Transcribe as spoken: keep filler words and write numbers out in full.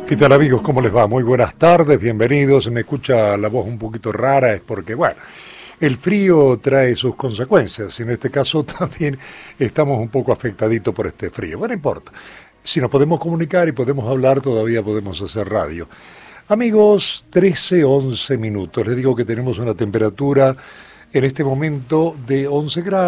¿Qué tal, amigos? ¿Cómo les va? Muy buenas tardes, bienvenidos. Me escucha la voz un poquito rara, es porque, bueno, el frío trae sus consecuencias. En este caso también estamos un poco afectaditos por este frío. Bueno, no importa. Si nos podemos comunicar y podemos hablar, todavía podemos hacer radio. Amigos, trece, once minutos. Les digo que tenemos una temperatura en este momento de once grados.